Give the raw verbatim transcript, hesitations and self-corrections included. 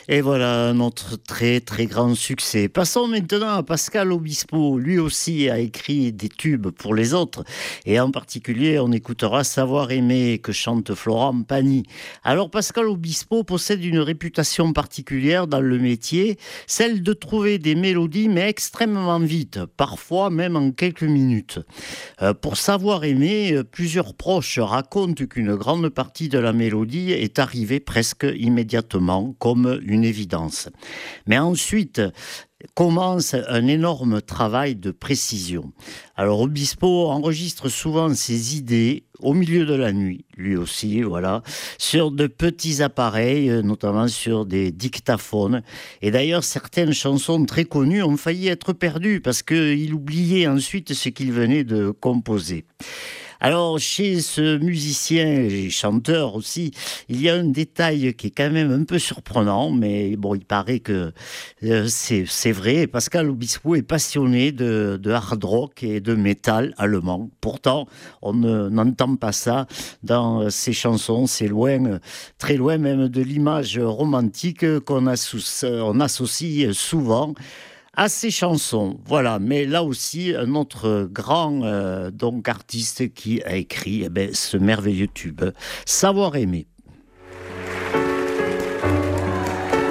Et voilà notre très très grand succès. Passons maintenant à Pascal Obispo. Lui aussi a écrit des tubes pour les autres. Et en particulier, on écoutera Savoir aimer que chante Florent Pagny. Alors Pascal Obispo possède une réputation particulière dans le métier, celle de trouver des mélodies mais extrêmement vite, parfois même en quelques minutes. Euh, pour Savoir aimer, euh, plusieurs proches racontent qu'une grande partie de la mélodie est arrivée presque immédiatement, comme une évidence. Mais ensuite, commence un énorme travail de précision. Alors Obispo enregistre souvent ses idées au milieu de la nuit, lui aussi, voilà, sur de petits appareils, notamment sur des dictaphones. Et d'ailleurs, certaines chansons très connues ont failli être perdues parce qu'il oubliait ensuite ce qu'il venait de composer. Alors, chez ce musicien et chanteur aussi, il y a un détail qui est quand même un peu surprenant, mais bon, il paraît que euh, c'est, c'est vrai. Pascal Obispo est passionné de, de hard rock et de métal allemand. Pourtant, on ne- n'entend pas ça dans ses chansons. C'est loin, très loin même de l'image romantique qu'on associe, on associe souvent à ses chansons. Voilà, mais là aussi, un autre grand euh, donc artiste qui a écrit eh ben, ce merveilleux tube, Savoir aimer.